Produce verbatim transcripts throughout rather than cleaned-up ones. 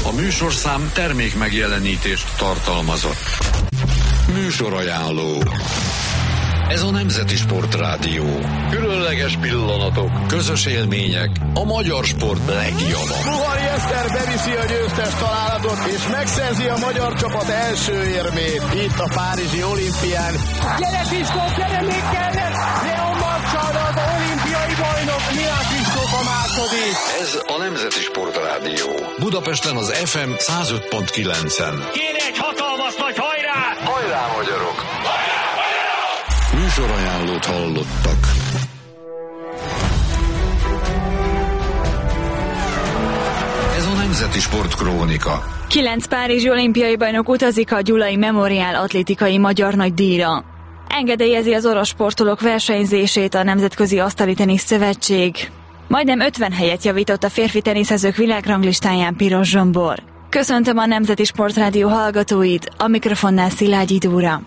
A műsorszám termék megjelenítést tartalmazott. Műsorajánló. Ez a Nemzeti Sportrádió. Különleges pillanatok, közös élmények, a magyar sport legjava. Puhari Eszter beviszi a győztes találatot, és megszerzi a magyar csapat első érmét itt a párizsi olimpián. Gyere Piskó, gyere még kellett! Leon Marcsada az olimpiai bajnok, Milán Kristóf a második. Ez a Nemzeti Sportrádió. Budapesten az ef em száz öt pont kilencen. Kéne egy hatalmas nagy hajrá! Hajrá, magyarok! Műsorajánlót hallottak. Ez a Nemzeti Sportkrónika. Kilenc párizsi olimpiai bajnok utazik a Gyulai Memoriál atlétikai magyar nagydíjra. Engedélyezi az orosz sportolók versenyzését a Nemzetközi Asztali Tenisz Szövetség. Majdnem ötven helyet javított a férfi teniszezők világranglistáján Piros Zsombor. Köszöntöm a Nemzeti Sportrádió hallgatóit, a mikrofonnál Szilágyi Dóra.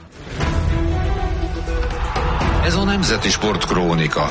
Ez a Nemzeti Sportkrónika.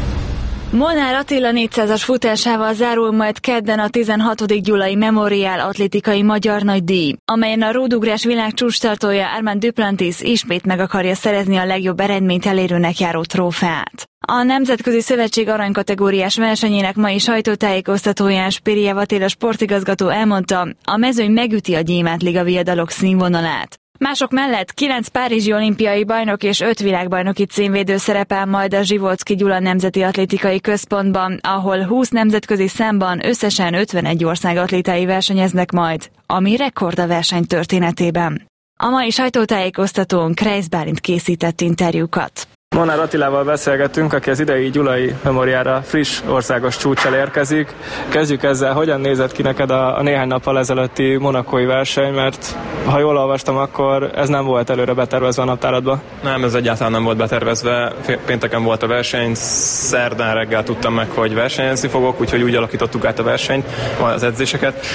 Molnár Attila négyszázas futásával zárul majd kedden a tizenhatodik Gyulai Memoriál atlétikai magyar nagydíj, amelyen a rúdugrás világ csúcstartója Armand Duplantis ismét meg akarja szerezni a legjobb eredményt elérőnek járó trófeát. A Nemzetközi Szövetség aranykategóriás versenyének mai sajtótájékoztatóján Spiriev Attila sportigazgató elmondta, a mezőny megüti a Gyémántliga viadalok színvonalát. Mások mellett kilenc párizsi olimpiai bajnok és öt világbajnoki címvédő szerepel majd a Zsivolszky Gyula Nemzeti Atlétikai Központban, ahol húsz nemzetközi számban összesen ötvenegy ország atlétái versenyeznek majd, ami rekord a verseny történetében. A mai sajtótájékoztatón Kreisz Bálint készített interjúkat. Molnár Attilával beszélgettünk, aki az idei Gyulai Memoriálra friss országos csúccsal érkezik. Kezdjük ezzel, hogyan nézett ki neked a, a néhány nappal ezelőtti monakói verseny, mert ha jól olvastam, akkor ez nem volt előre betervezve a naptáradba. Nem, ez egyáltalán nem volt betervezve. Pénteken volt a verseny, szerdán reggel tudtam meg, hogy versenyezni fogok, úgyhogy úgy alakítottuk át a versenyt, az edzéseket.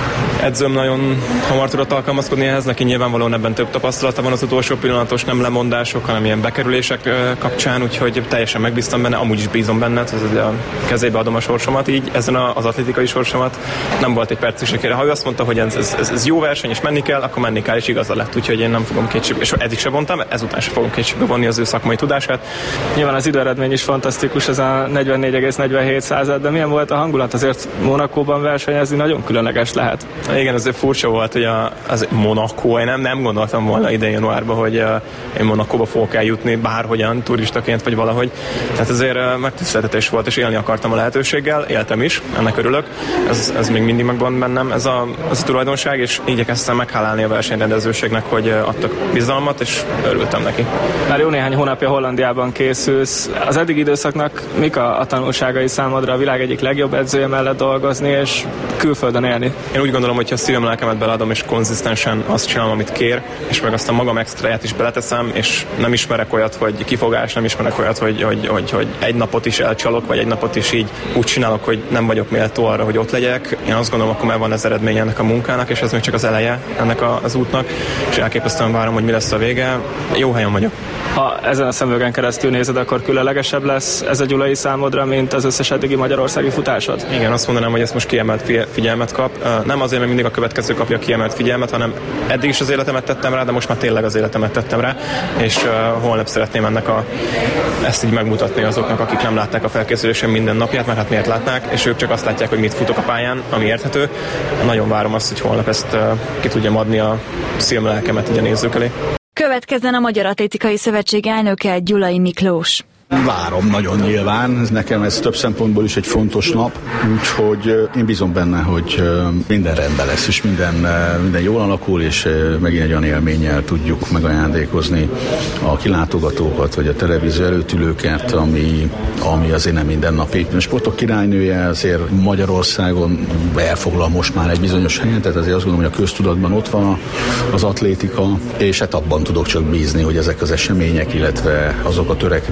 Edzőm nagyon hamar tudott alkalmazkodni ehhez, neki nyilvánvalóan ebben több tapasztalata van az utolsó pillanatos nem lemondások, hanem ilyen bekerülések kapcsán, úgyhogy teljesen megbíztam benne, amúgy is bízom benne, ez a kezébe adom a sorsomat, így ezen az atlétikai sorsomat nem volt egy perc is kére. Ha ő azt mondta, hogy ez, ez, ez jó verseny és menni kell, akkor menni kell, és igaza lett, úgyhogy én nem fogom kétségbe, és eddig se vontam, ezután se fogom kétségbe vonni az ő szakmai tudását. Nyilván az időeredmény is fantasztikus, ez a negyvennégy egész negyvenhét század, de milyen volt a hangulat? Azért Monakóban versenyezni nagyon különleges lehet. Igen, azért furcsa volt, hogy a, az Monaco, én nem, nem gondoltam volna idén januárban, hogy uh, én Monakóba fogok eljutni bárhogyan, turistaként vagy valahogy. Tehát azért uh, megtiszteltetés volt, és élni akartam a lehetőséggel, éltem is, ennek örülök. Ez, ez még mindig megvan bennem, ez a, ez a tulajdonság, és igyekeztem meghálálni a versenyrendezőségnek, hogy uh, adtak bizalmat, és örültem neki. Már jó néhány hónapja Hollandiában készülsz. Az eddig időszaknak mik a, a tanulságai számodra a világ egyik legjobb edzője mellett dolgozni, és külföldön élni? Én úgy gondolom, hogy ha szívem lelkemet beleadom, és konzisztensen azt csinálom, amit kér, és meg azt a magam extráját is beleteszem, és nem ismerek olyat, hogy kifogás, nem ismerek olyat, hogy, hogy, hogy, hogy egy napot is elcsalok, vagy egy napot is így úgy csinálok, hogy nem vagyok méltó arra, hogy ott legyek. Én azt gondolom, akkor már van ez eredmény ennek a munkának, és ez még csak az eleje ennek a, az útnak, és elképesztően várom, hogy mi lesz a vége. Jó helyen vagyok. Ha ezen a szemüvegen keresztül nézed, akkor különlegesebb lesz ez a gyulai számodra, mint az összes eddigi magyarországi futásod? Igen, azt mondanám, hogy ez most kiemelt figyelmet kap. Nem azért, mert mindig a következő kapja kiemelt figyelmet, hanem eddig is az életemet tettem rá, de most már tényleg az életemet tettem rá, és uh, holnap szeretném ennek a, ezt így megmutatni azoknak, akik nem látták a felkészülésem minden napját, mert hát miért látnák, és ők csak azt látják, hogy mit futok a pályán, ami érthető. Nagyon várom azt, hogy holnap ezt uh, ki tudjam adni a szívem lelkemet így a nézők elé. Következzen a Magyar Atlétikai Szövetség elnöke, Gyulai Miklós. Várom nagyon nyilván, nekem ez több szempontból is egy fontos nap, úgyhogy én bízom benne, hogy minden rendben lesz, és minden, minden jól alakul, és megint egy olyan élménnyel tudjuk megajándékozni a kilátogatókat, vagy a televízió előtt ülőket, ami, ami azért nem mindennapi. A sportok királynője azért Magyarországon elfoglal most már egy bizonyos helyen, tehát azért azt gondolom, hogy a köztudatban ott van az atlétika, és hát abban tudok csak bízni, hogy ezek az események, illetve azok a törekvések, amik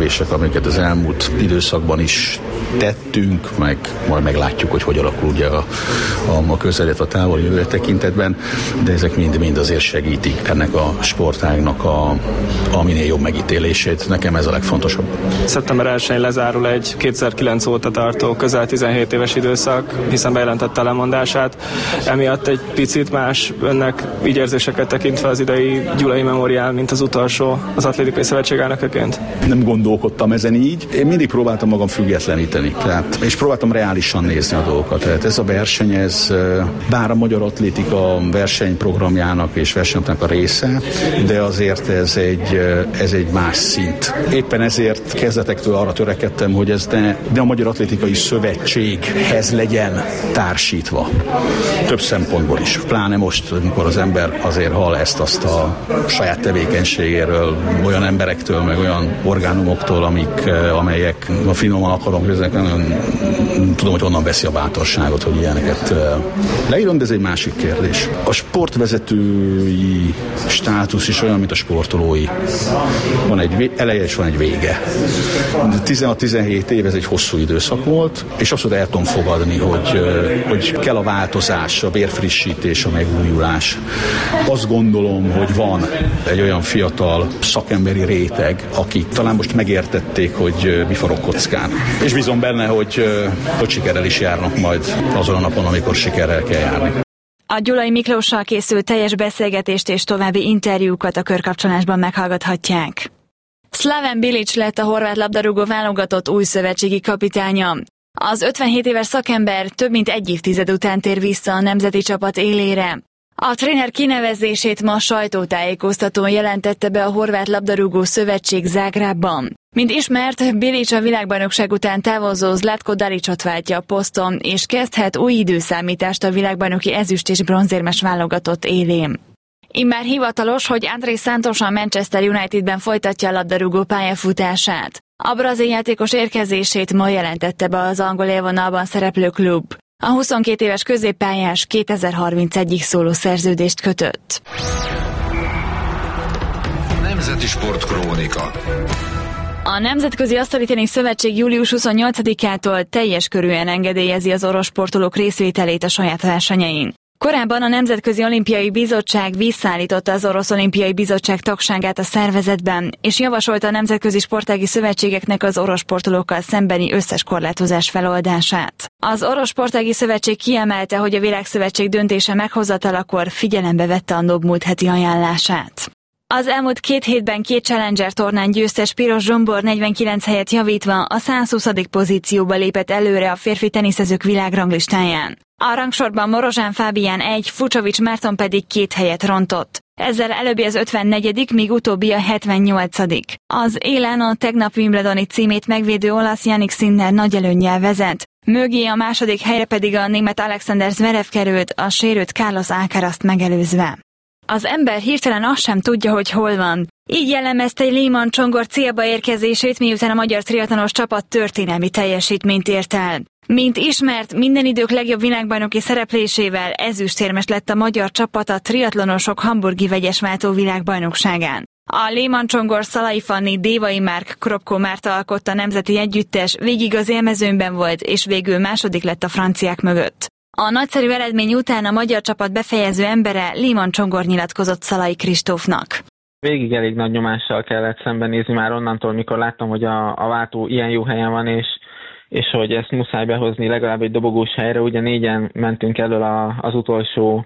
amiket az elmúlt időszakban is tettünk, meg majd meglátjuk, hogy hogy alakul ugye a, a, a közel, a távoli jövő tekintetben, de ezek mind-mind azért segítik ennek a sportágnak a, a minél jobb megítélését. Nekem ez a legfontosabb. szeptember elsején lezárul egy kétezer-kilenc óta tartó közel tizenhét éves időszak, hiszen bejelentette lemondását. Emiatt egy picit más önnek így érzéseket tekintve az idei Gyulai Memoriál, mint az utolsó az Atlétikai Szövetség elnökeként? Nem gondolkodtam ezen így. Én mindig próbáltam magam függetleníteni. Tehát, és próbáltam reálisan nézni a dolgokat. Tehát ez a verseny, ez bár a Magyar Atlétika versenyprogramjának és versenynek a része, de azért ez egy, ez egy más szint. Éppen ezért kezdetektől arra törekedtem, hogy ez ne, ne a Magyar Atlétikai Szövetséghez legyen társítva. Több szempontból is. Pláne most, amikor az ember azért hall ezt-azt a saját tevékenységéről, olyan emberektől, meg olyan orgánumoktól, amik, amelyek a finoman akarom, hogy ezek nagyon tudom, hogy honnan veszi a bátorságot, hogy ilyeneket leírom, de ez egy másik kérdés. A sportvezetői státusz is olyan, mint a sportolói. Van egy eleje és van egy vége. tizenhat-tizenhét év, ez egy hosszú időszak volt, és abszolút el tudom fogadni, hogy, hogy kell a változás, a vérfrissítés, a megújulás. Azt gondolom, hogy van egy olyan fiatal szakemberi réteg, akik talán most megértették, hogy mi forog kockán. És bízom benne, hogy, hogy sikerrel is járnak majd azon a napon, amikor sikerrel kell járni. A Gyulai Miklóssal készült teljes beszélgetést és további interjúkat a Körkapcsolásban meghallgathatják. Slaven Bilic lett a horvát labdarúgó válogatott új szövetségi kapitánya. Az ötvenhét éves szakember több mint egy évtized után tér vissza a nemzeti csapat élére. A tréner kinevezését ma sajtótájékoztatón jelentette be a Horvát Labdarúgó Szövetség Zágrábban. Mint ismert, Bilic a világbajnokság után távozó Zlatko Dalicot váltja a poszton, és kezdhet új időszámítást a világbajnoki ezüst- és bronzérmes válogatott élén. Immár hivatalos, hogy Andrés Santos a Manchester Unitedben folytatja a labdarúgó pályafutását. A brazil játékos érkezését ma jelentette be az angol élvonalban szereplő klub. A huszonkét éves középpályás kétezer-harmincegyig szóló szerződést kötött. Nemzeti Sportkrónika. A Nemzetközi Asztalitenisz Szövetség július huszonnyolcadikától teljes körűen engedélyezi az orosz sportolók részvételét a saját versenyein. Korábban a Nemzetközi Olimpiai Bizottság visszaállította az Orosz Olimpiai Bizottság tagságát a szervezetben, és javasolta a nemzetközi sportági szövetségeknek az orosz sportolókkal szembeni összes korlátozás feloldását. Az Orosz Sportági Szövetség kiemelte, hogy a Világszövetség döntése meghozatalakor figyelembe vette a NOB múlt heti ajánlását. Az elmúlt két hétben két Challenger tornán győztes Piros Zsombor negyvenkilenc helyet javítva a százhuszadik pozícióba lépett előre a férfi teniszezők világranglistáján. A rangsorban Morozsán Fábián egy, Fucsovics Márton pedig két helyet rontott. Ezzel előbbi az ötvennegyedik, míg utóbbi a hetvennyolcadik Az élen a tegnap Wimbledoni címét megvédő olasz Jannik Sinner nagy előnnyel vezet. Mögé a második helyre pedig a német Alexander Zverev került, a sérült Carlos Alcarazt megelőzve. Az ember hirtelen azt sem tudja, hogy hol van. Így jellemezte Léman Csongor célba érkezését, miután a magyar triatlonos csapat történelmi teljesítményt ért el. Mint ismert, minden idők legjobb világbajnoki szereplésével ezüstérmes lett a magyar csapat a triatlonosok hamburgi vegyesváltó világbajnokságán. A Léman Csongor, Szalai Fanni, Dévai Márk, Kropko Márta alkotta nemzeti együttes, végig az élmezőnyben volt, és végül második lett a franciák mögött. A nagyszerű eredmény után a magyar csapat befejező embere Léman Csongor nyilatkozott Szalai Kristófnak. Végig elég nagy nyomással kellett szembenézni már onnantól, mikor láttam, hogy a, a váltó ilyen jó helyen van, és, és hogy ezt muszáj behozni legalább egy dobogós helyre. Ugye négyen mentünk elől a, az utolsó,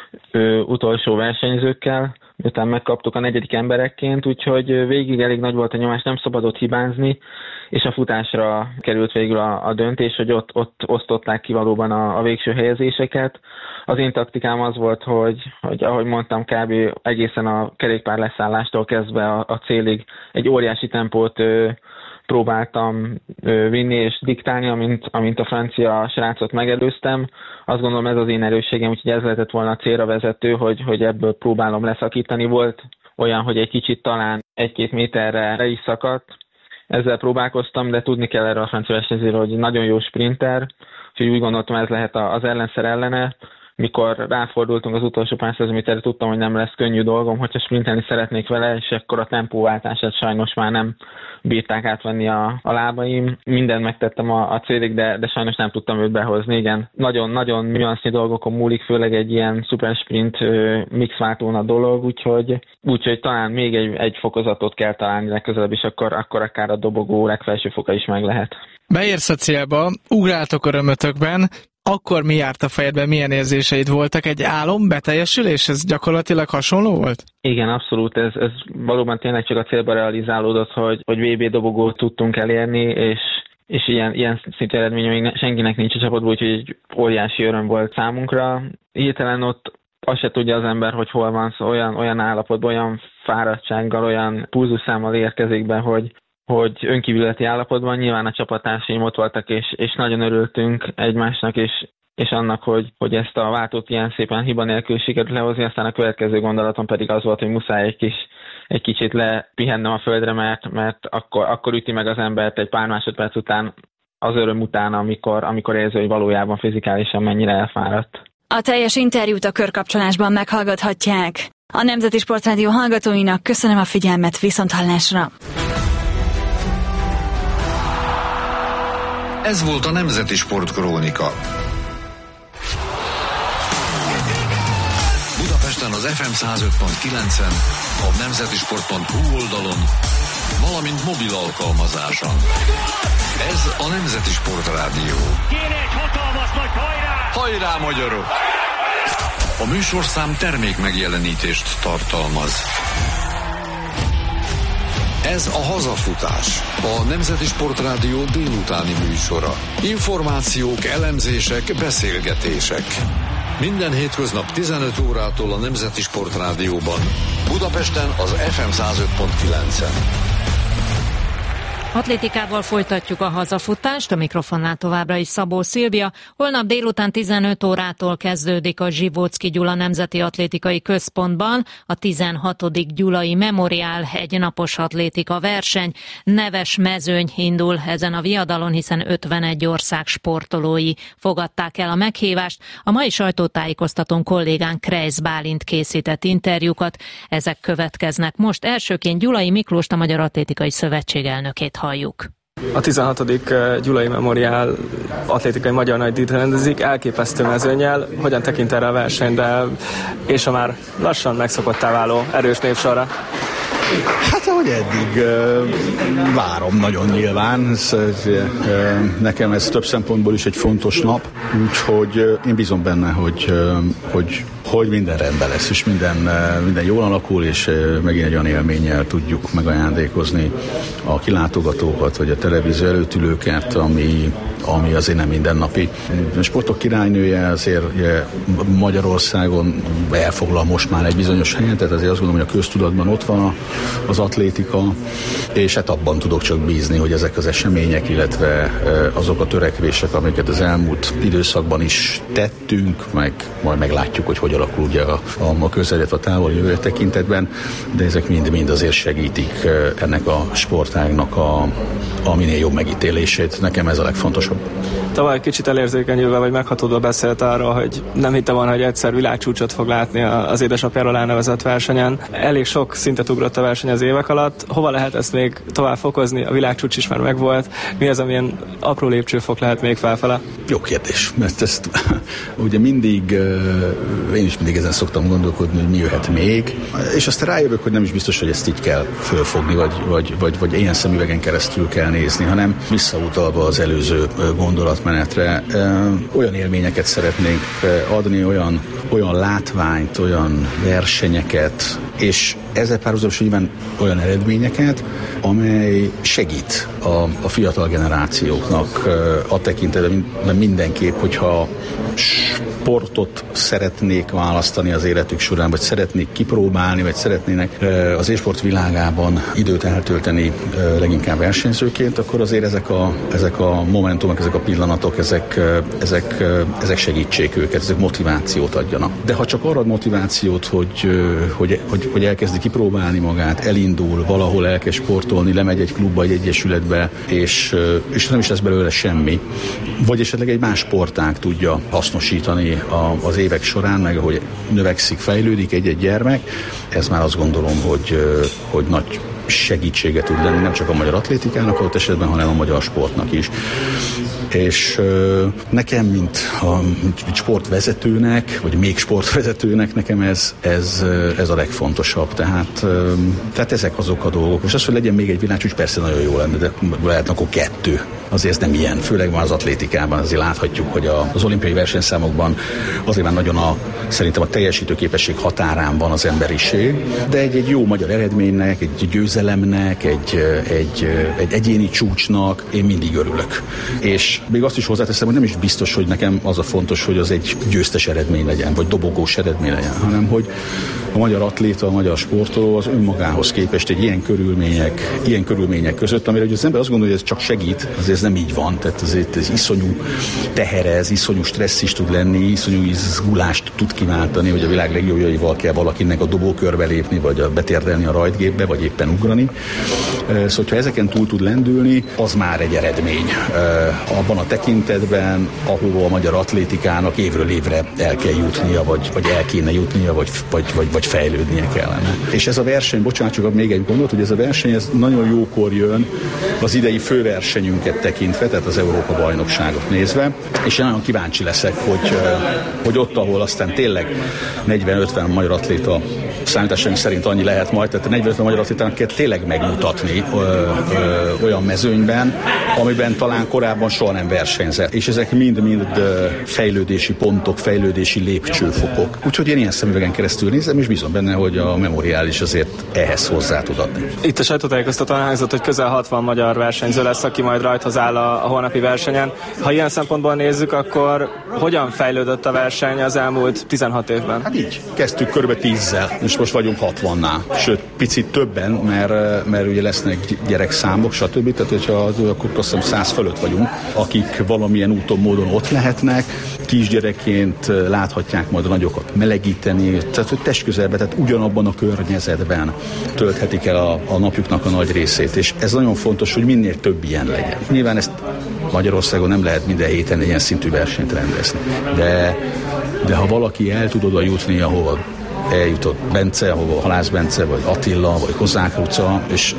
ö, utolsó versenyzőkkel, miután megkaptuk a negyedik emberekként, úgyhogy végig elég nagy volt a nyomás, nem szabadott hibázni, és a futásra került végül a, a döntés, hogy ott, ott osztották ki valóban a, a végső helyezéseket. Az én taktikám az volt, hogy, hogy ahogy mondtam, kb. Egészen a kerékpár leszállástól kezdve a, a célig egy óriási tempót ö, próbáltam ö, vinni és diktálni, amint, amint a francia srácot megelőztem. Azt gondolom, ez az én erősségem, úgyhogy ez lehetett volna a célra vezető, hogy, hogy ebből próbálom leszakítani. Volt olyan, hogy egy kicsit talán egy-két méterre le is szakadt. Ezzel próbálkoztam, de tudni kell erre a francia versenyzőről, hogy nagyon jó sprinter, úgyhogy úgy gondoltam, ez lehet az ellenszer ellene. mikor ráfordultunk az utolsó pár száz méterre, tudtam, hogy nem lesz könnyű dolgom, hogyha sprintelni szeretnék vele, és akkor a tempóváltását sajnos már nem bírták átvenni a, a lábaim. Mindent megtettem a, a célig, de, de sajnos nem tudtam őt behozni. Igen, nagyon-nagyon nüansznyi dolgokon múlik, főleg egy ilyen szupersprint mixváltón a dolog, úgyhogy, úgyhogy talán még egy, egy fokozatot kell találni legközelebb, és akkor, akkor akár a dobogó legfelső foka is meg lehet. Beérsz a célba, ugráltok örömötökben, akkor mi járt a fejedben, milyen érzéseid voltak? Egy álom, beteljesülés? Ez gyakorlatilag hasonló volt? Igen, abszolút. Ez, ez valóban tényleg csak a célba realizálódott, hogy, hogy vé bé dobogót tudtunk elérni, és, és ilyen, ilyen szintű eredmény még senkinek nincs a csapatból, úgyhogy egy óriási öröm volt számunkra. Hirtelen ott azt se tudja az ember, hogy hol van, szóval olyan, olyan állapotban, olyan fáradtsággal, olyan pulzusszámmal érkezik be, hogy hogy önkívületi állapotban nyilván a csapattársaim ott voltak, és, és nagyon örültünk egymásnak, és, és annak, hogy, hogy ezt a váltót ilyen szépen hiba nélkül sikerült lehozni, aztán a következő gondolatom pedig az volt, hogy muszáj egy, kis, egy kicsit lepihennem a földre, mert, mert akkor, akkor üti meg az embert egy pár másodperc után, az öröm után, amikor, amikor érzi, hogy valójában fizikálisan mennyire elfáradt. A teljes interjút a körkapcsolásban meghallgathatják. A Nemzeti Sportrádió hallgatóinak köszönöm a figyelmet, viszonthallásra! Ez volt a Nemzeti Sportkrónika. Budapesten az ef em száz öt pont kilencen, a nemzetisport pont hu oldalon, valamint mobil alkalmazáson. Ez a Nemzeti Sportrádió. Kéne egy hatalmas nagy hajrá! Hajrá, magyarok! A műsorszám termék megjelenítést tartalmaz. Ez a Hazafutás, a Nemzeti Sportrádió délutáni műsora. Információk, elemzések, beszélgetések. Minden hétköznap tizenöt órától a Nemzeti Sportrádióban. Budapesten az ef em száz öt pont kilencen. Atlétikával folytatjuk a hazafutást, a mikrofonnál továbbra is Szabó Szilvia. Holnap délután tizenöt órától kezdődik a Zsivóczky Gyula Nemzeti Atlétikai Központban a tizenhatodik Gyulai Memoriál egynapos atlétika verseny. Neves mezőny indul ezen a viadalon, hiszen ötvenegy ország sportolói fogadták el a meghívást. A mai sajtótájékoztatón kollégánk Krejsz Bálint készített interjúkat. Ezek következnek most. Elsőként Gyulai Miklóst, a Magyar Atlétikai Szövetség elnökét halljuk. A tizenhatodik Gyulai Memoriál atlétikai magyar nagydíjat rendezik, elképesztő mezőnnyel. Hogyan tekint erre a versenyre, és a már lassan megszokottá váló erős népsorra? Hát ahogy eddig, várom nagyon nyilván. Ez, nekem ez több szempontból is egy fontos nap, úgyhogy én bízom benne, hogy, hogy, hogy minden rendben lesz, és minden, minden jól alakul, és megint egy olyan élménnyel tudjuk megajándékozni a kilátogatókat, vagy a televízió előtt ülőket, ami, ami azért nem mindennapi. A sportok királynője azért Magyarországon elfoglal most már egy bizonyos helyet, tehát azért azt gondolom, hogy a köztudatban ott van a az atlétika, és hát abban tudok csak bízni, hogy ezek az események, illetve azok a törekvések, amiket az elmúlt időszakban is tettünk, meg majd meglátjuk, hogy hogy alakul ugye a, a közel, illetve a távoli jövő tekintetben, de ezek mind-mind azért segítik ennek a sportágnak a, a minél jobb megítélését. Nekem ez a legfontosabb. Tavaly kicsit elérzékenyülve vagy meghatódva beszélt arról, hogy nem hitte volna, hogy egyszer világcsúcsot fog látni az édesapjáról elnevezett versenyen. Elég sok szintet ugrott a verseny az évek alatt. Hova lehet ezt még tovább fokozni? A világcsúcs is már megvolt. Mi az, amilyen apró lépcsőfok lehet még felfele? Jó kérdés, mert ezt ugye mindig, én is mindig ezen szoktam gondolkodni, hogy mi jöhet még, és aztán rájövök, hogy nem is biztos, hogy ezt így kell fölfogni, vagy, vagy, vagy, vagy ilyen szemüvegen keresztül kell nézni, hanem visszautalva az előző gondolatmenetre, olyan élményeket szeretnénk adni, olyan, olyan látványt, olyan versenyeket, és ezzel párhuzamosan nyilván olyan eredményeket, amely segít a, a fiatal generációknak a tekintetben mindenképp, hogyha sportot szeretnék választani az életük során, vagy szeretnék kipróbálni, vagy szeretnének az élsport világában időt eltölteni leginkább versenyzőként, akkor azért ezek a, ezek a momentumok, ezek a pillanatok, ezek, ezek, ezek segítsék őket, ezek motivációt adjanak. De ha csak arra motivációt, hogy, hogy, hogy, hogy elkezdi kipróbálni magát, elindul, valahol elkezd sportolni, lemegy egy klubba, egy egyesületbe, és, és nem is lesz belőle semmi, vagy esetleg egy más sportág tudja hasznosítani a, az évek során, meg ahogy növekszik, fejlődik egy-egy gyermek, ez már azt gondolom, hogy, hogy nagy segítsége tud lenni nem csak a magyar atlétikának ott esetben, hanem a magyar sportnak is. És ö, nekem, mint a sportvezetőnek, vagy még sportvezetőnek, nekem ez, ez, ez a legfontosabb. Tehát, ö, tehát ezek azok a dolgok. És az, hogy legyen még egy világcsúcs, persze nagyon jó lenne, de lehet akkor kettő. Azért ez nem ilyen, főleg van az atlétikában, azért láthatjuk, hogy az olimpiai versenyszámokban azért már nagyon a, szerintem a teljesítőképesség határán van az emberiség, de egy, egy jó magyar eredménynek, egy győzelemnek, egy, egy, egy egyéni csúcsnak én mindig örülök. És még azt is hozzáteszem, hogy nem is biztos, hogy nekem az a fontos, hogy az egy győztes eredmény legyen, vagy dobogós eredmény legyen, hanem hogy a magyar atléta, a magyar sportoló az önmagához képest egy ilyen körülmények, ilyen körülmények között, amire az ember azt gondolja, hogy ez csak segít, azért ez nem így van, tehát azért ez iszonyú teherez, iszonyú stressz is tud lenni, iszonyú izgulást tud kiváltani, hogy a világ legjobbjaival kell valakinek a dobókörbe lépni, vagy a betérdelni a rajtgépbe, vagy éppen ugrani. Szóval, hogyha ezeken túl tud lendülni, az már egy eredmény. Abban a tekintetben, ahova a magyar atlétikának évről évre el kell jutnia, vagy, vagy el kéne jutnia, vagy, vagy, vagy, vagy fejlődnie kellene. És ez a verseny, bocsánat, csak még egy gondolat, hogy ez a verseny ez nagyon jókor jön az idei főversenyünket tekintve, tehát az Európa-bajnokságot nézve, és én nagyon kíváncsi leszek, hogy, hogy ott, ahol aztán tényleg negyven-ötven magyar atléta, számításaink szerint annyi lehet majd, tehát negyven-ötven magyar atlétának kell tényleg megmutatni ö, ö, olyan mezőnyben, amiben talán korábban soha nem versenyzett. És ezek mind-mind fejlődési pontok, fejlődési lépcsőfokok. Úgyhogy én ilyen szemüvegen keresztül nézem, és bízom benne, hogy a Memoriál is azért ehhez hozzá tud adni. Itt a sajtótájékoztatón elhangzott, hogy közel hatvan magyar versenyző lesz, aki majd rajthoz áll a, a holnapi versenyen. Ha ilyen szempontból nézzük, akkor hogyan fejlődött a verseny az elmúlt tizenhat évben? Hát így. Kezdtük körbe tízzel, és most vagyunk hatvannál. Sőt, picit többen, mert, mert ugye lesznek gyerekszámok, stb. Tehát, hogyha az, akkor azt hiszem száz fölött vagyunk, akik valamilyen úton, módon ott lehetnek, kisgyerekként láthatják majd a nagyokat melegíteni, tehát hogy testközelben, tehát ugyanabban a környezetben tölthetik el a, a napjuknak a nagy részét, és ez nagyon fontos, hogy minél több ilyen legyen. Nyilván ezt Magyarországon nem lehet minden héten ilyen szintű versenyt rendezni, de, de ha valaki el tud oda jutni, ahova eljutott Bence, ahova Halász Bence, vagy Attila, vagy Kozák Luca, és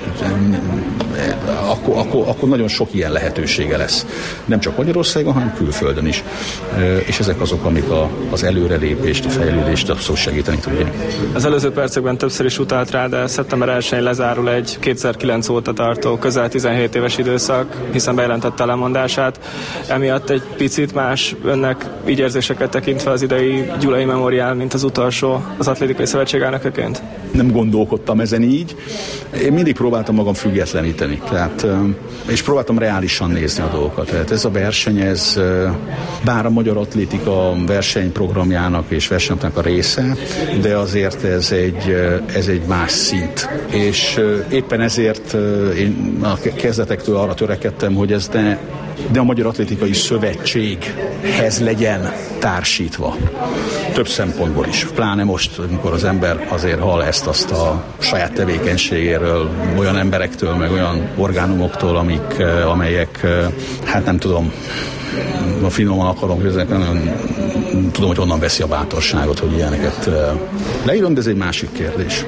akkor, akkor, akkor nagyon sok ilyen lehetősége lesz. Nem csak Magyarországon, hanem külföldön is. És ezek azok, amik a, az előrelépést, a fejlődést abszolút segíteni tudják. Az előző percekben többször is utalt rá, de szeptember elsején lezárul egy kétezer-kilenc óta tartó közel tizenhét éves időszak, hiszen bejelentette a lemondását. Emiatt egy picit más önnek így érzéseket tekintve az idei Gyulai Memoriál, mint az utolsó az Atlétikai Szövetség elnökeként? Nem gondolkodtam ezen így. Én mindig próbáltam magam függetleníteni. Tehát, és próbáltam reálisan nézni a dolgokat. Tehát ez a verseny, ez bár a magyar atlétika versenyprogramjának és versenynek a része, de azért ez egy, ez egy más szint. És éppen ezért én a kezdetektől arra törekedtem, hogy ez ne de a Magyar Atlétikai Szövetséghez legyen társítva. Több szempontból is. Pláne most, amikor az ember azért hall ezt-azt a saját tevékenységéről, olyan emberektől, meg olyan orgánumoktól, amik, amelyek, hát nem tudom, a finoman akarom, hogy ezek nagyon tudom, hogy onnan veszi a bátorságot, hogy ilyeneket leírom, de ez egy másik kérdés.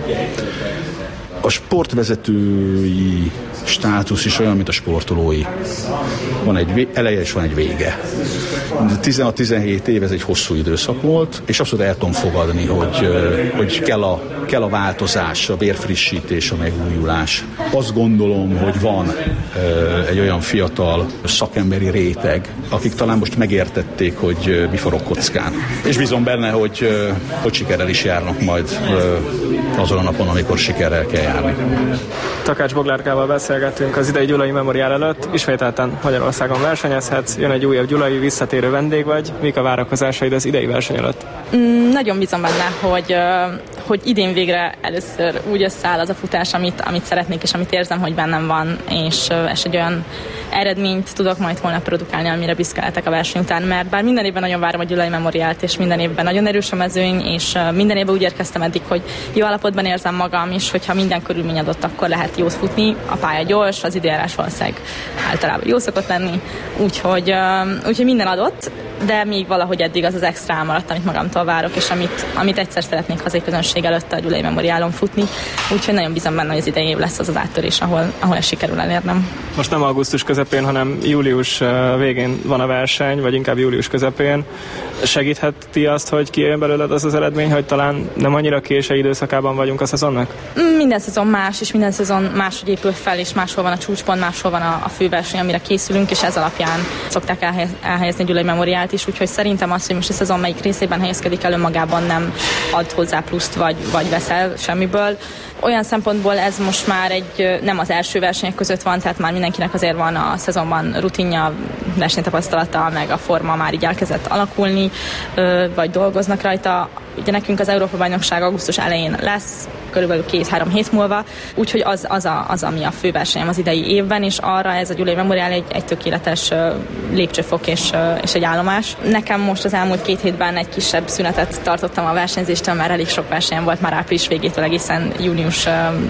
A sportvezetői státusz is olyan, mint a sportolói. Van egy eleje és van egy vége. tizenhat-tizenhét év, ez egy hosszú időszak volt, és abszolút el tudom fogadni, hogy, hogy kell, a, kell a változás, a vérfrissítés, a megújulás. Azt gondolom, hogy van egy olyan fiatal szakemberi réteg, akik talán most megértették, hogy mi forog kockán. És bízom benne, hogy, hogy sikerrel is járnak majd azon a napon, amikor sikerrel kell lejárni. Takács Boglárkával beszélgettünk az idei Gyulai Memoriál előtt. Ismételten Magyarországon versenyezhetsz, jön egy újabb gyulai, visszatérő vendég vagy. Mik a várakozásaid az idei verseny előtt? Mm, nagyon bízom benne, hogy, hogy idén végre először úgy összeáll az a futás, amit, amit szeretnék, és amit érzem, hogy bennem van, és, és egy olyan eredményt tudok majd holnap produkálni, amire büszke lehetek a verseny után, mert bár minden évben nagyon várom a Gyulai Memoriált, és minden évben nagyon erős a mezőny, és minden évben úgy érkeztem eddig, hogy jó állapotban érzem magam, és hogyha minden körülmény adott, akkor lehet jót futni. A pálya gyors, az időjárás valószínűleg általában jó szokott lenni, úgyhogy, úgyhogy minden adott, de még valahogy eddig az az extra elmaradt, amit magamtól várok, és amit, amit egyszer szeretnék hazai közönség előtt a Gyulai Memoriálon futni, úgyhogy nagyon bízom benne, hogy az idei év lesz az az áttörés, ahol, ahol ezt sikerül elérnem. Most nem augusztus közepén, hanem július végén van a verseny, vagy inkább július közepén. Segítheti azt, hogy kijön belőled az az eredmény, hogy talán nem annyira késői időszakában vagyunk a szezonnak? Minden szezon más, és minden szezon máshogy épül fel, és máshol van a csúcspont, máshol van a, a főverseny, amire készülünk, és ez alapján szokták elhelyez, elhelyezni a Gyulai Memoriált is, úgyhogy szerintem az, hogy most a szezon melyik részében helyezkedik el, önmagában nem ad hozzá pluszt, vagy, vagy veszel semmiből. Olyan szempontból ez most már egy, nem az első versenyek között van, tehát már mindenkinek azért van a szezonban rutinja, versenytapasztalata, meg a forma már így elkezdett alakulni, vagy dolgoznak rajta. Ugye nekünk az Európa-bajnokság augusztus elején lesz, körülbelül két-három hét múlva, úgyhogy az, az, a, az, ami a főversenyem az idei évben, és arra ez a Gyulai Memoriál egy, egy tökéletes lépcsőfok és, és egy állomás. Nekem most az elmúlt két hétben egy kisebb szünetet tartottam a versenyzéstől, mert elég sok versenyem volt már április végétől egészen június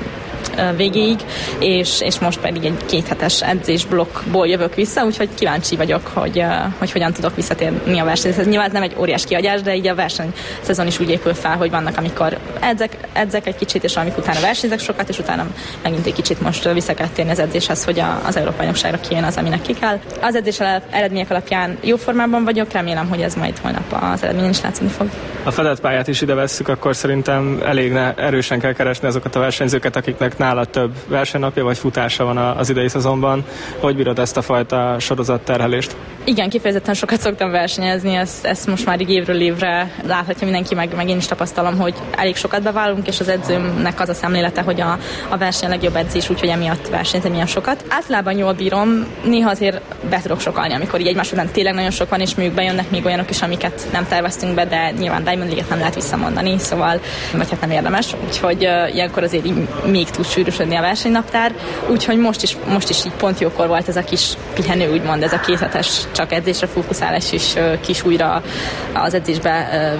végéig, és, és most pedig egy kéthetes edzésblokkból jövök vissza, úgyhogy kíváncsi vagyok, hogy, hogy hogyan tudok visszatérni a versenyhez. Nyilván ez nem egy óriás kihagyás, de így a versenyszezon is úgy épül fel, hogy vannak, amikor edzek, edzek egy kicsit, és amikor utána versenyzek sokat, és utána megint egy kicsit most vissza kell térni az edzéshez, hogy a, az Európa-bajnokságra kijön az, aminek ki kell. Az edzés eredmények alapján jó formában vagyok, remélem, hogy ez majd holnap az eredményen is látszani fog. A fedett pályát is ide vesszük, akkor szerintem elég erősen kell keresni azokat a versenyzőket, akiknek nála több versenynapja vagy futása van az idei szezonban. Hogy bírod ezt a fajta sorozatterhelést? Igen, kifejezetten sokat szoktam versenyezni, ezt, ezt most már így évről évre láthatja mindenki, meg, meg én is tapasztalom, hogy elég sokat beválunk, és az edzőmnek az a szemlélete, hogy a, a verseny a legjobb edzés, úgyhogy emiatt versenyzem ilyen sokat. Általában jól bírom, néha azért be tudok sokalni, amikor így egymás után tényleg nagyon sok van, és még bejönnek még olyanok is, amiket nem terveztünk be, de nyilván Diamond League-et nem lehet visszamondani, szóval vagy hát nem érdemes, úgyhogy uh, ilyenkor azért így még tud sűrűsödni a versenynaptár, úgyhogy most is, most is így pont jókor volt ez a kis pihenő, úgymond ez a kéthetes csak edzésre fókuszálás és uh, kis újra az edzésbe uh,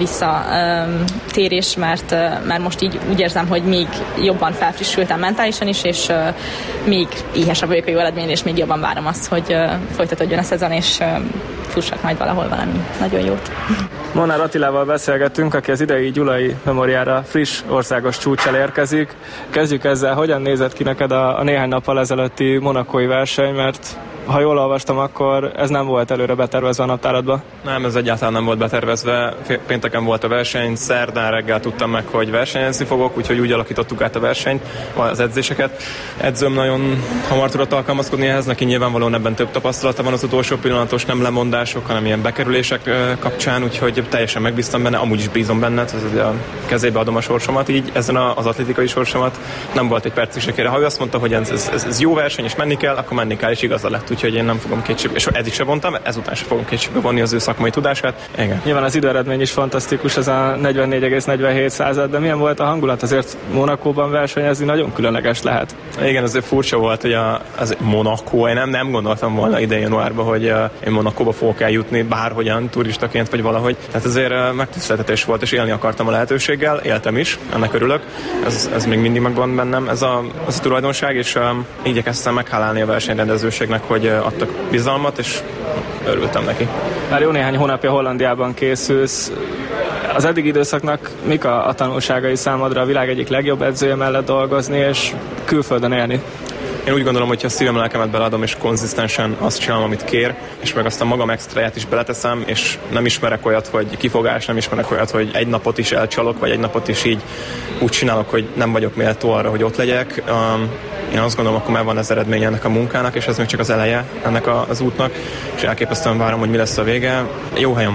visszatérés, uh, mert, uh, mert most így úgy érzem, hogy még jobban felfrissültem mentálisan is, és uh, még éhesebb vagyok a jó eredményre, és még jobban várom azt, hogy uh, folytatódjon a szezon, és uh, fussak majd valahol valami nagyon jót. Molnár Attilával beszélgettünk, aki az idei Gyulai Memoriálra friss országos csúccsal érkezik. Kezdjük ezzel, hogyan nézett ki neked a, a néhány nappal ezelőtti monakói verseny, mert ha jól olvastam, akkor ez nem volt előre betervezve a naptáradba? Nem, ez egyáltalán nem volt betervezve. Pénteken volt a verseny, szerdán reggel tudtam meg, hogy versenyezni fogok, úgyhogy úgy alakítottuk át a versenyt, az edzéseket. Edzőm nagyon hamar tudott alkalmazkodni ehhez, neki nyilvánvalóan ebben több tapasztalata van az utolsó pillanatos nem lemondások, hanem ilyen bekerülések kapcsán, úgyhogy teljesen megbíztam benne, amúgy is bízom benne, a kezébe adom a sorsomat, így ezen az atlétikai sorsomat nem volt egy percig se kére. Ha ő azt mondta, hogy ez, ez, ez jó verseny, és menni kell, akkor menni kell, és igaza lett. Úgyhogy én nem fogom kétségbe, és eddig se vontam, ezután se fogom kétségbe vonni az ő szakmai tudását. Igen. Nyilván az időeredmény is fantasztikus, ez a negyvennégy egész negyvenhét század, de milyen volt a hangulat? Azért Monakóban versenyezni nagyon különleges lehet. Igen, azért furcsa volt, hogy a, az Monakó, én nem, nem gondoltam volna idén januárban, hogy én Monakóba fogok eljutni bárhogyan, turistaként vagy valahogy. Tehát azért megtiszteltetés volt, és élni akartam a lehetőséggel, éltem is, ennek örülök. Ez, ez még mindig megvan bennem, ez a, ez a tulajdonság, és um, igyekeztem meghálálni a versenyrendezőségnek, hogy adtak bizalmat, és örültem neki. Már jó néhány hónapja Hollandiában készülsz. Az eddig időszaknak mik a, a tanulságai számodra a világ egyik legjobb edzője mellett dolgozni, és külföldön élni? Én úgy gondolom, hogy ha a szívem lelkemet beladom, és konzisztensen azt csinálom, amit kér, és meg azt a magam extráját is beleteszem, és nem ismerek olyat, hogy kifogás, nem ismerek olyat, hogy egy napot is elcsalok, vagy egy napot is így úgy csinálok, hogy nem vagyok méltó arra, hogy ott legyek. Um, Én azt gondolom, akkor már van az eredménye ennek a munkának, és ez még csak az eleje ennek a, az útnak, és elképesztően várom, hogy mi lesz a vége. Jó helyen vagyok.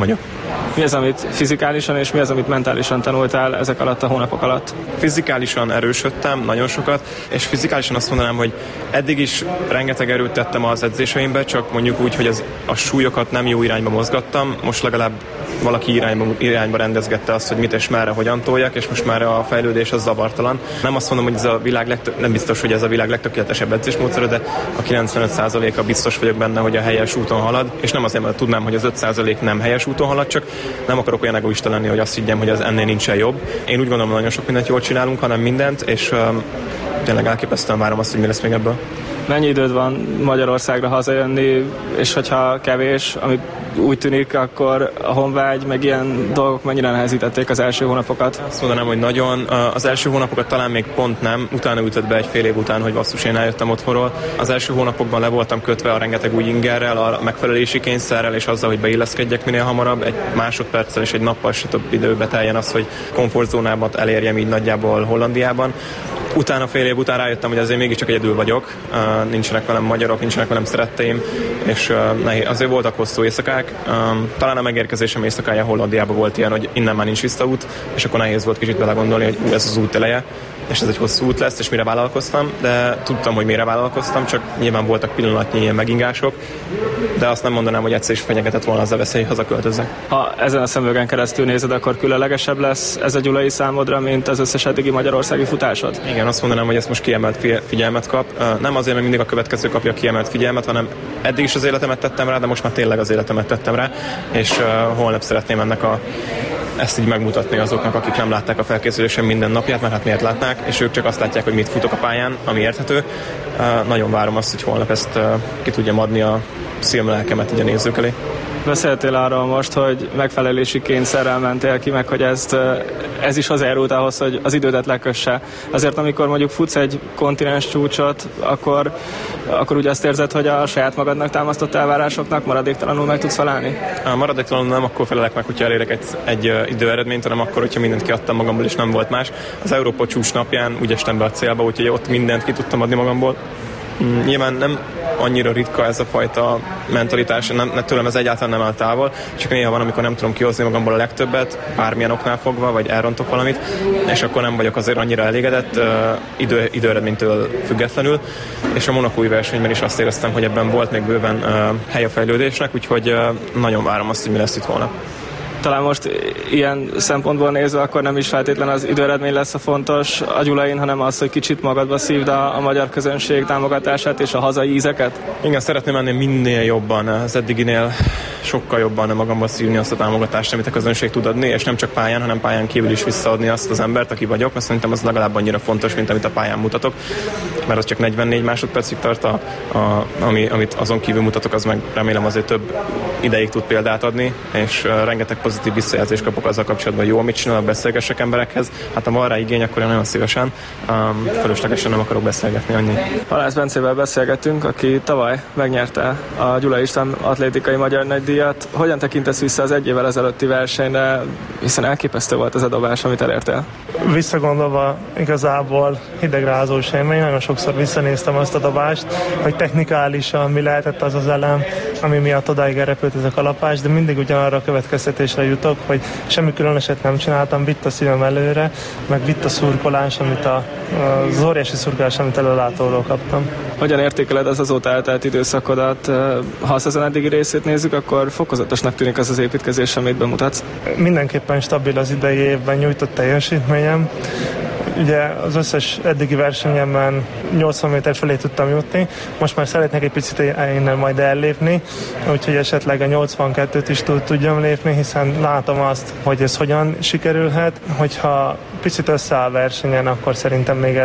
Mi az, amit fizikálisan és mi az, amit mentálisan tanultál ezek alatt a hónapok alatt? Fizikálisan erősödtem, nagyon sokat, és fizikálisan azt mondanám, hogy eddig is rengeteg erőt tettem az edzéseimbe, csak mondjuk úgy, hogy az, a súlyokat nem jó irányba mozgattam, most legalább valaki irányba, irányba rendezgette azt, hogy mit és merre, hogyan toljak, és most már a fejlődés az zavartalan. Nem azt mondom, hogy ez a világ legtö- nem biztos, hogy ez a világ legtökéletesebb edzésmódszer, de a kilencvenöt százaléka biztos vagyok benne, hogy a helyes úton halad, és nem azért, mert tudnám, hogy az öt százalék nem helyes úton halad, csak nem akarok olyan egoista lenni, hogy azt higgyem, hogy az ennél nincsen jobb. Én úgy gondolom, nagyon sok mindent jól csinálunk, hanem mindent, és um, tényleg elképesztően várom azt, hogy mi lesz még ebből. Mennyi időd van Magyarországra hazajönni, és hogyha kevés, amit úgy tűnik, akkor a honvágy, meg ilyen dolgok mennyire nehezítették az első hónapokat? Azt mondanám, hogy nagyon. Az első hónapokat talán még pont nem, utána ütött be egy fél év után, hogy basszus, én eljöttem otthonról. Az első hónapokban le voltam kötve a rengeteg új ingerrel, a megfelelési kényszerrel, és azzal, hogy beilleszkedjek minél hamarabb, egy másodperccel és egy nappal se több időbe teljen az, hogy komfortzónában elérjem így nagyjából Hollandiában. Utána fél év után rájöttem, hogy azért mégiscsak egyedül vagyok, uh, nincsenek velem magyarok, nincsenek velem szeretteim, és uh, nehéz. Azért voltak hosszú éjszakák. Um, talán a megérkezésem éjszakája Hollandiában volt ilyen, hogy innen már nincs visszaút, és akkor nehéz volt kicsit belegondolni, hogy ú, ez az út eleje, és ez egy hosszú út lesz, és mire vállalkoztam, de tudtam, hogy mire vállalkoztam, csak nyilván voltak pillanatnyi ilyen megingások, de azt nem mondanám, hogy egyszer is fenyegetett volna az a veszély, hogy hazaköltözzek. Ha ezen a szemüvegen keresztül nézed, akkor különlegesebb lesz ez a gyulai számodra, mint az összes eddigi magyarországi futásod? Igen, azt mondanám, hogy ez most kiemelt figyelmet kap. Nem azért, mert mindig a következő kapja kiemelt figyelmet, hanem eddig is az életemet tettem rá, de most már tényleg az életemet tettem rá, és uh, holnap szeretném ennek a ezt így megmutatni azoknak, akik nem látták a felkészülésem minden napját, mert hát miért látnák, és ők csak azt látják, hogy mit futok a pályán, ami érthető. Uh, nagyon várom azt, hogy holnap ezt uh, ki tudjam adni a szívem-lelkemet így a nézők elé. Beszéltél arról most, hogy megfelelési kényszerrel mentél ki, meg hogy ezt, ez is hozzájárult ahhoz, hogy az idődet lekösse. Azért amikor mondjuk futsz egy kontinens csúcsot, akkor, akkor úgy azt érzed, hogy a saját magadnak támasztott elvárásoknak maradéktalanul meg tudsz felelni? A maradéktalanul nem akkor felelek meg, hogyha elérek egy, egy időeredményt, hanem akkor, hogyha mindent kiadtam magamból, és nem volt más. Az Európa csúcs napján úgy estem be a célba, úgyhogy ott mindent ki tudtam adni magamból. Nyilván nem annyira ritka ez a fajta mentalitás, nem, tőlem ez egyáltalán nem áll távol, csak néha van, amikor nem tudom kihozni magamból a legtöbbet, bármilyen oknál fogva, vagy elrontok valamit, és akkor nem vagyok azért annyira elégedett, uh, idő, időeredménytől függetlenül, és a monakói versenyben is azt éreztem, hogy ebben volt még bőven uh, hely a fejlődésnek, úgyhogy uh, nagyon várom azt, hogy mi lesz itt holnap. Talán most ilyen szempontból nézve, akkor nem is feltétlen az időeredmény lesz a fontos a gyulain, hanem az, hogy kicsit magadba szívd a, a magyar közönség támogatását és a hazai ízeket? Igen, szeretném menni minél jobban, az eddiginél sokkal jobban magamba szívni azt a támogatást, amit a közönség tud adni, és nem csak pályán, hanem pályán kívül is visszaadni azt az embert, aki vagyok, mert szerintem az legalább annyira fontos, mint amit a pályán mutatok, mert az csak negyvennégy másodpercig tart, a, a, ami, amit azon kívül mutatok, az meg remélem azért több ideig tud példát adni, és uh, rengeteg pozitív visszajelzést kapok azzal kapcsolatban, hogy jó, mit csinálok, beszélgessek emberekhez. Hát ha van rá igény, akkor én nagyon szívesen, um, fölöslegesen nem akarok beszélgetni annyi. Halász Bencével beszélgettünk, aki tavaly megnyerte a Gyulai István atlétikai magyar nagydíjat. Hogyan tekintesz vissza az egy évvel ezelőtti versenyre, hiszen elképesztő volt az a dobás, amit elértél? Visszagondolva igazából hidegrázós élmény, nagyon sokszor visszanéztem azt a dobást, hogy technikálisan mi lehetett az az elem, ami miatt odáig elrepült ez a kalapás, de mindig ugyanarra a következtetésre jutok, hogy semmi különöset nem csináltam, vitt a szívem előre, meg vitt a szurkolás, amit a, az óriási szurkolás, amit előlátóról kaptam. Hogyan értékeled az azóta eltelt időszakodat? Ha azt az eddigi részét nézzük, akkor fokozatosnak tűnik az az építkezés, amit bemutatsz. Mindenképpen stabil az idei évben nyújtott teljesítményem. Ugye az összes eddigi versenyemben nyolcvan méter felé tudtam jutni, most már szeretnék egy picit innen majd ellépni, úgyhogy esetleg a nyolcvankettőt is tudjam lépni, hiszen látom azt, hogy ez hogyan sikerülhet. Hogyha picit összeáll versenyen, akkor szerintem még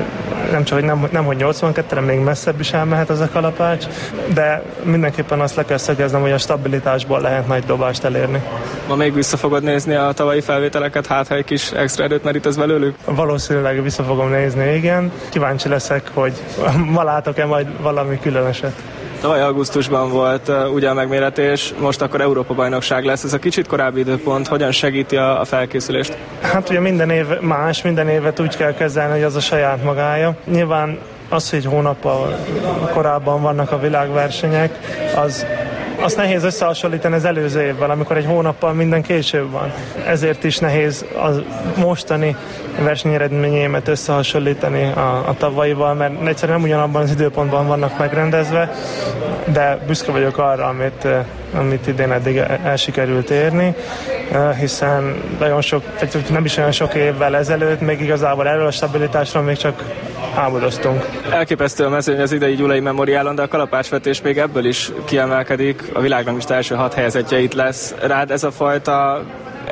nem csak, hogy nem, nem hogy nyolcvankettőre, még messzebb is elmehet az a kalapács, de mindenképpen azt le kell szögeznem, hogy a stabilitásból lehet nagy dobást elérni. Ma még vissza fogod nézni a tavalyi felvételeket, hát ha egy kis extra erőt merítesz belőlük? Valószínűleg vissza fogom nézni, igen. Kíváncsi leszek, hogy ma látok-e majd valami különöset. Tavaly augusztusban volt uh, ugye a megméretés, most akkor Európa-bajnokság lesz. Ez a kicsit korábbi időpont hogyan segíti a, a felkészülést? Hát ugye minden év más, minden évet úgy kell kezelni, hogy az a saját magája. Nyilván az, hogy hónappal korábban vannak a világversenyek, az azt nehéz összehasonlítani az előző évvel, amikor egy hónappal minden később van. Ezért is nehéz a mostani versenyeredményémet összehasonlítani a, a tavalyival, mert egyszerűen nem ugyanabban az időpontban vannak megrendezve, de büszke vagyok arra, amit, amit idén eddig el sikerült érni, hiszen nagyon sok, nem is olyan sok évvel ezelőtt, még igazából erről a stabilitásról még csak álmodoztunk. Elképesztő a mezőny az idei Gyulai Memoriálon, de a kalapácsvetés még ebből is kiemelkedik. A világranglista első hat helyezettje itt lesz. Rád ez a fajta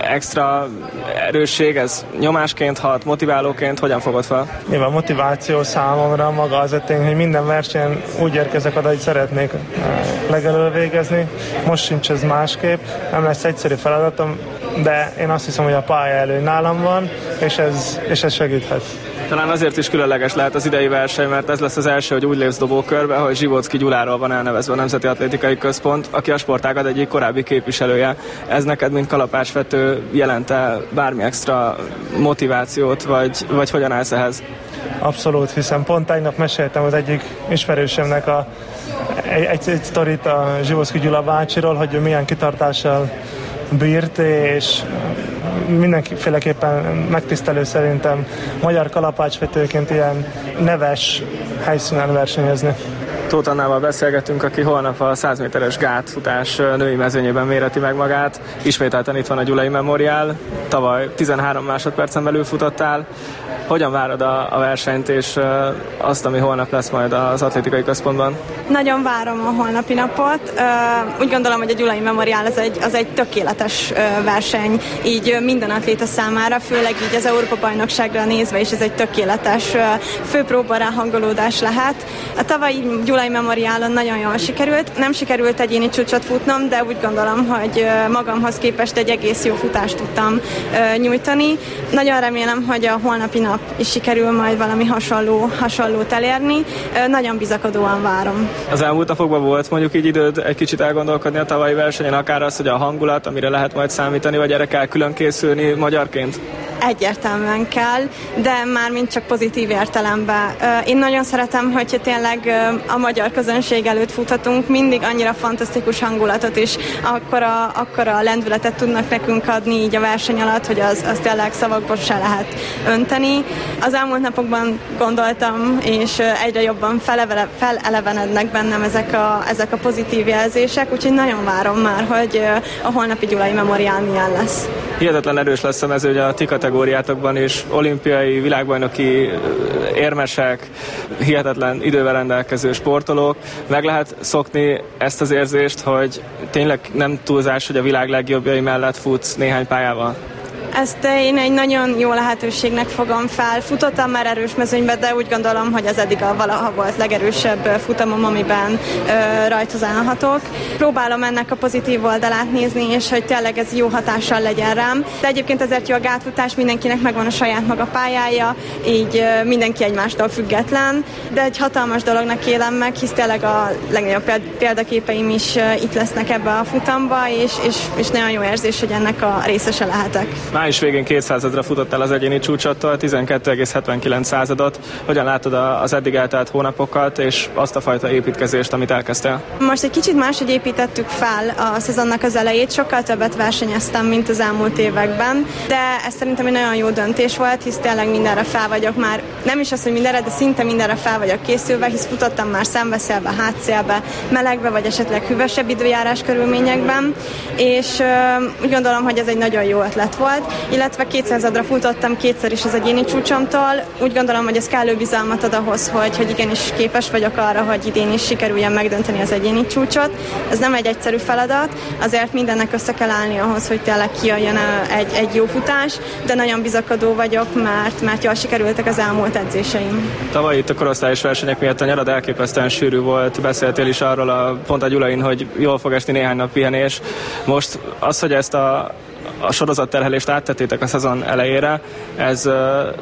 extra erősség, ez nyomásként hat, motiválóként, hogyan fogod fel? Nyilván motiváció számomra maga az a tény, hogy minden versenyen úgy érkezek oda, hogy szeretnék legelől végezni. Most sincs ez másképp, nem lesz egyszerű feladatom, de én azt hiszem, hogy a pályaelőny nálam van, és ez, és ez segíthet. Talán azért is különleges lehet az idei verseny, mert ez lesz az első, hogy úgy lépsz dobókörbe, hogy Zsivóczky Gyuláról van elnevezve a Nemzeti Atlétikai Központ, aki a sportágad egyik korábbi képviselője. Ez neked, mint kalapácsvető, jelent-e bármi extra motivációt, vagy, vagy hogyan állsz ehhez? Abszolút, hiszen pont tegnap meséltem az egyik ismerősömnek a, egy, egy, egy sztorit a Zsivóczky Gyula bácsiról, hogy ő milyen kitartással bírt, és mindenféleképpen megtisztelő szerintem magyar kalapácsvetőként ilyen neves helyszínen versenyezni. Tóth Annával beszélgetünk, aki holnap a száz méteres gátfutás női mezőnyében méreti meg magát. Ismételten itt van a Gyulai Memoriál. Tavaly tizenhárom másodpercen belül futottál. Hogyan várod a, a versenyt és uh, azt, ami holnap lesz majd az atlétikai központban? Nagyon várom a holnapi napot. Uh, úgy gondolom, hogy a Gyulai Memoriál az egy, az egy tökéletes uh, verseny, így uh, minden atléta számára, főleg így az Európa-bajnokságra nézve is ez egy tökéletes uh, főpróba ráhangolódás lehet. A tavalyi Gyulai Memoriálon nagyon jól sikerült. Nem sikerült egyéni csúcsot futnom, de úgy gondolom, hogy uh, magamhoz képest egy egész jó futást tudtam uh, nyújtani. Nagyon remélem, hogy a holnapi nap és sikerül majd valami hasonló, hasonlót elérni. Nagyon bizakodóan várom. Az elmúlt napokban volt mondjuk így időd egy kicsit elgondolkodni a tavalyi versenyen, akár az, hogy a hangulat, amire lehet majd számítani, vagy erre kell külön készülni magyarként? Egyértelműen kell, de már mind csak pozitív értelemben. Én nagyon szeretem, hogyha tényleg a magyar közönség előtt futhatunk, mindig annyira fantasztikus hangulatot is, akkora, akkora lendületet tudnak nekünk adni így a verseny alatt, hogy az, az tényleg szavakból se lehet önteni. Az elmúlt napokban gondoltam, és egyre jobban felevele, felelevenednek bennem ezek a, ezek a pozitív jelzések, úgyhogy nagyon várom már, hogy a holnapi Gyulai Memoriál milyen lesz. Hihetetlen erős lesz a mezőny a ti kategóriátokban is, olimpiai, világbajnoki érmesek, hihetetlen idővel rendelkező sportolók. Meg lehet szokni ezt az érzést, hogy tényleg nem túlzás, hogy a világ legjobbjai mellett futsz néhány pályával? Ezt én egy nagyon jó lehetőségnek fogom fel. Futottam már erős mezőnybe, de úgy gondolom, hogy ez eddig a valaha volt legerősebb futamom, amiben ö, rajtozálhatok. Próbálom ennek a pozitív oldalát nézni, és hogy tényleg ez jó hatással legyen rám. De egyébként ezért jó a gátfutás, mindenkinek megvan a saját maga pályája, így ö, mindenki egymástól független, de egy hatalmas dolognak élem meg, hisz tényleg a legnagyobb példaképeim is ö, itt lesznek ebbe a futamba, és, és, és nagyon jó érzés, hogy ennek a részese lehetek. Május végén kétszázadra futottál az egyéni csúcsottól, tizenkettő egész hetvenkilenc századot. Hogyan látod az eddig eltelt hónapokat és azt a fajta építkezést, amit elkezdtél? Most egy kicsit máshogy építettük fel a szezonnak az elejét, sokkal többet versenyeztem, mint az elmúlt években, de ez szerintem egy nagyon jó döntés volt, hisz tényleg mindenre fel vagyok már, nem is az, hogy mindenre, de szinte mindenre fel vagyok készülve, hisz futottam már szembeszélbe, hátszélbe, melegbe, vagy esetleg hűvösebb időjárás körülményekben, és ö, úgy gondolom, hogy ez egy nagyon jó ötlet volt, illetve kétszázadra futottam kétszer is az egyéni csúcsomtól. Úgy gondolom, hogy ez kellő bizalmat ad ahhoz, hogy, hogy igenis képes vagyok arra, hogy idén is sikerüljen megdönteni az egyéni csúcsot. Ez nem egy egyszerű feladat, azért mindennek össze kell állni ahhoz, hogy tényleg kijöjjön egy, egy jó futás, de nagyon bizakodó vagyok, mert, mert jól sikerültek az elmúlt edzéseim. Tavaly itt a korosztályos versenyek miatt a nyarad elképesztően sűrű volt, beszéltél is arról a pont a Gyulain, hogy jól fog esni néhány nap pihenés. Most az, hogy ezt a a sorozatterhelést áttettétek a szezon elejére, ez uh,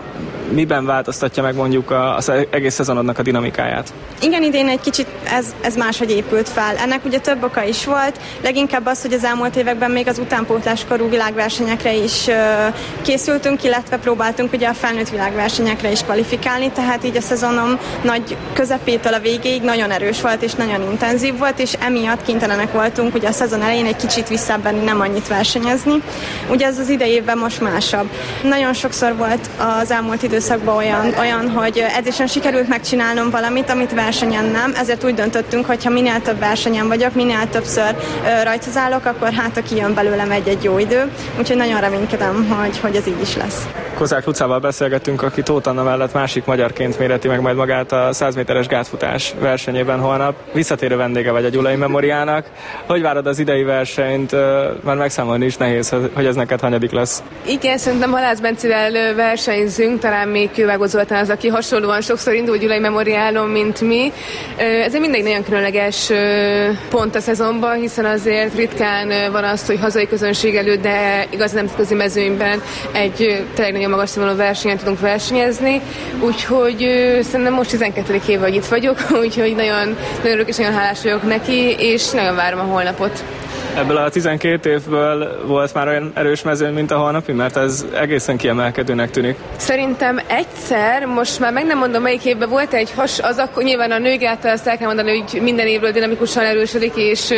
miben változtatja meg mondjuk az egész szezonodnak a dinamikáját? Igen, idén egy kicsit ez, ez máshogy épült fel. Ennek ugye több oka is volt, leginkább az, hogy az elmúlt években még az utánpótláskorú világversenyekre is uh, készültünk, illetve próbáltunk ugye a felnőtt világversenyekre is kvalifikálni, tehát így a szezonom nagy közepétől a végéig nagyon erős volt és nagyon intenzív volt, és emiatt kénytelenek voltunk ugye a szezon elején egy kicsit visszabenni, nem annyit versenyezni. Ugye ez az idei évben most másabb. Nagyon sokszor volt az elmúlt időszakban olyan, olyan hogy edzésen sikerült megcsinálnom valamit, amit versenyen nem, ezért úgy döntöttünk, hogy ha minél több versenyen vagyok, minél többször rajthoz állok, akkor hát a kijön belőlem egy-egy jó idő, úgyhogy nagyon reménykedem, hogy, hogy ez így is lesz. Kozák Lucával beszélgettünk, aki Tóth Anna mellett másik magyarként méreti meg majd magát a száz méteres gátfutás versenyében holnap. Visszatérő vendége vagy a Gyulai Memoriálnak. Hogy várod az idei versenyt? Már megszámolni is nehéz, hogy ez neked hanyadik lesz. Igen, szerintem Halász Bencivel versenyzünk, talán még Kővágó Zoltán az, aki hasonlóan sokszor indul Gyulai Memoriálon, mint mi. Ez egy mindig nagyon különleges pont a szezonban, hiszen azért ritkán van az, hogy hazai közönség előtt, de igaz nemzetközi mezőnyben egy tényleg nagyon magas színvonalú versenyen tudunk versenyezni, úgyhogy szerintem most tizenkettedik éve, hogy itt vagyok, úgyhogy nagyon, nagyon örülök és nagyon hálás vagyok neki, és nagyon várom a holnapot. Ebből a tizenkét évből volt már olyan erős mezőny, mint a holnapi, mert ez egészen kiemelkedőnek tűnik. Szerintem egyszer, most már meg nem mondom melyik évben volt egy has, az akkor nyilván a nők által azt el kell mondani, hogy minden évről dinamikusan erősödik, és,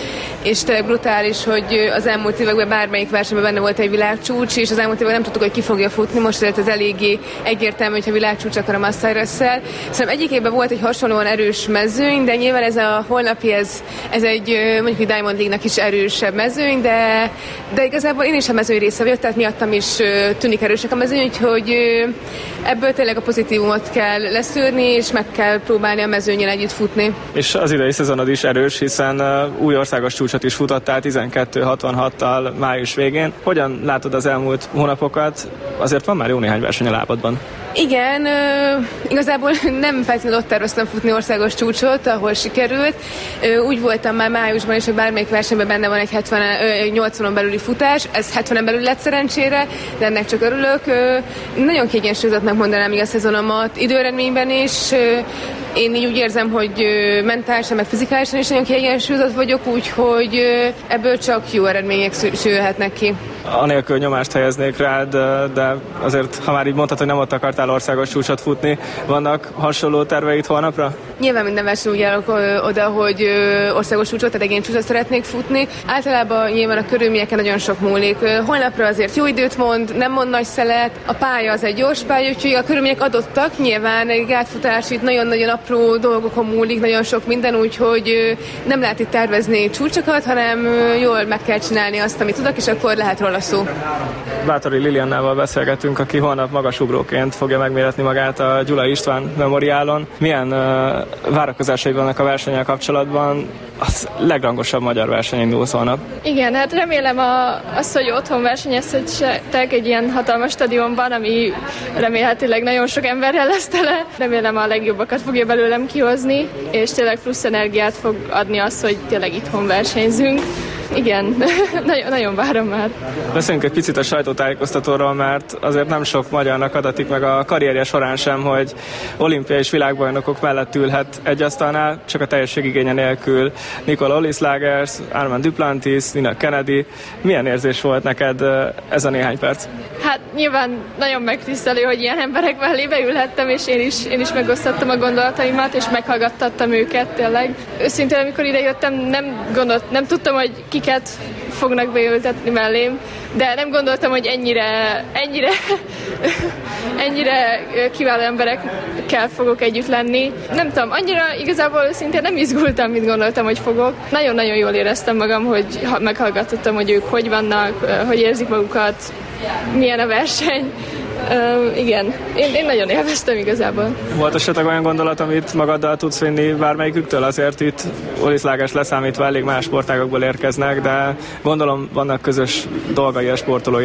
és tényleg brutális, hogy az elmúlt években bármelyik versenyben benne volt egy világcsúcs, és az elmúlt években nem tudtuk, hogy ki fogja futni, most azért ez eléggé egyértelmű, hogyha világcsúcs akar a Massai-Russell. Szerintem egyik évben volt egy hasonlóan erős mezőny, de nyilván ez a holnapi, ez, ez egy mondjuk egy Diamond League-nak is erősebb mezőny, de, de igazából én is a mezőny része vagyok, tehát miattam is tűnik erősek a mezőny, úgyhogy ebből tényleg a pozitívumot kell leszűrni, és meg kell próbálni a mezőnnyel együtt futni. És az idei szezonod is erős, hiszen új országos csúcsot is futottál tizenkettő hatvanhattal május végén. Hogyan látod az elmúlt hónapokat? Azért van már jó néhány verseny a lábadban. Igen, igazából nem feltétlenül ott terveztem futni országos csúcsot, ahol sikerült. Úgy voltam már májusban is, hogy bármelyik versenyben benne van egy hetven, nyolcvanon belüli futás, ez hetvenen belül lett szerencsére, de ennek csak örülök. Nagyon kiegyensúlyozottnak mondanám még a szezonomat időrendményben is. Én így úgy érzem, hogy mentálisan, meg fizikálisan is nagyon kiegyensúlyozott vagyok, úgyhogy ebből csak jó eredmények szülhetnek ki. Anélkül nyomást helyeznék rád, de azért, ha már így mondtad, hogy nem ott akartál országos csúcsot futni, vannak hasonló terveid holnapra? Nyilván minden verseny úgy állok oda, hogy országos csúcsot, tehát én csúcsot szeretnék futni. Általában nyilván a körülményeken nagyon sok múlik. Holnapra azért jó időt mond, nem mond nagy szelet, a pálya az egy gyors pálya, úgyhogy a körülmények adottak. Nyilván egy gátfutás itt nagyon-nagyon apró dolgokon múlik, nagyon sok minden, úgyhogy nem lehet itt tervezni csúcsokat, hanem jól meg kell csinálni azt, amit tudok, és akkor lehet róla szó. Bátori Liliannával beszélgetünk, aki holnap magasugróként fogja megméretni magát a Gyulai István Memoriálon. Milyen uh, várakozásai vannak a versennyel kapcsolatban? Az legrangosabb magyar verseny indul holnap. Igen, hát remélem a, az, hogy otthon versenyezhetek egy ilyen hatalmas stadionban, ami remélhetőleg nagyon sok emberrel lesz tele. Remélem a legjobbakat fogja belőlem kihozni, és tényleg plusz energiát fog adni az, hogy tényleg itthon versenyzünk. Igen, nagyon, nagyon várom már. Beszéljünk egy picit a sajtótájékoztatóról, mert azért nem sok magyarnak adatik meg a karrierje során sem, hogy olimpiai és világbajnokok mellett ülhet egy asztalnál, csak a teljesség igénye nélkül. Nicola Olislagers, Armand Duplantis, Nina Kennedy. Milyen érzés volt neked ez a néhány perc? Hát nyilván nagyon megtisztelő, hogy ilyen emberek mellé beülhettem, és én is, én is megosztottam a gondolataimat, és meghallgattattam őket tényleg. Őszintén, amikor idejöttem, nem gondolt, nem tudtam, hogy kiket fognak beültetni mellém, de nem gondoltam, hogy ennyire, ennyire, ennyire kiváló emberekkel fogok együtt lenni. Nem tudom, annyira igazából szintén nem izgultam, mint gondoltam, hogy fogok. Nagyon-nagyon jól éreztem magam, hogy meghallgatottam, hogy ők hogy vannak, hogy érzik magukat, milyen a verseny. Uh, igen, én, én nagyon élveztem igazából. Volt esetleg olyan gondolat, amit magaddal tudsz vinni bármelyiküktől? Azért itt Olislagers leszámítva elég más sportágokból érkeznek, de gondolom vannak közös dolgai a sportolói